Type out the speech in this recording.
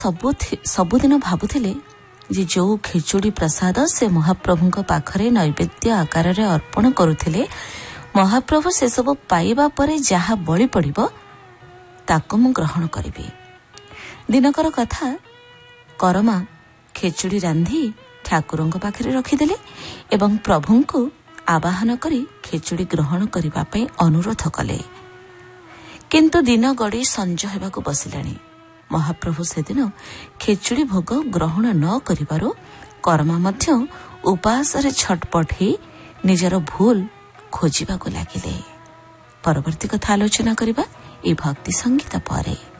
ସବୁଦିନ ଭାବୁଥିଲେ ଯେ ଯେଉଁ ଖେଚୁଡ଼ି ପ୍ରସାଦ ସେ ମହାପ୍ରଭୁଙ୍କ ପାଖରେ ନୈବେଦ୍ୟ ଆକାରରେ ଅର୍ପଣ କରୁଥିଲେ, ମହାପ୍ରଭୁ ସେସବୁ ପାଇବା ପରେ ଯାହା ବଳି ପଡ଼ିବ ତାକୁ ମୁଁ ଗ୍ରହଣ କରିବି। ଦିନକର କଥା, କରମା ଖେଚୁଡ଼ି ରାନ୍ଧି ଠାକୁରଙ୍କ ପାଖରେ ରଖିଦେଲେ ଏବଂ ପ୍ରଭୁଙ୍କୁ ଆବାହନ କରି ଖେଚୁଡ଼ି ଗ୍ରହଣ କରିବା ପାଇଁ ଅନୁରୋଧ କଲେ। କିନ୍ତୁ ଦିନ ଗଡ଼ି ସଞ୍ଜ ହେବାକୁ ବସିଲାଣି। ମହାପ୍ରଭୁ ସେଦିନ ଖେଚୁଡ଼ି ଭୋଗ ଗ୍ରହଣ ନ କରିବାରୁ କରମା ମଧ୍ୟ ଉପାସରେ ଛଟପଟ ହେଇ ନିଜର ଭୁଲ ଖୋଜିବାକୁ ଲାଗିଲେ। ପରବର୍ତ୍ତୀ କଥା ଆଲୋଚନା କରିବା ଏହି ଭକ୍ତି ସଙ୍ଗୀତ ପରେ।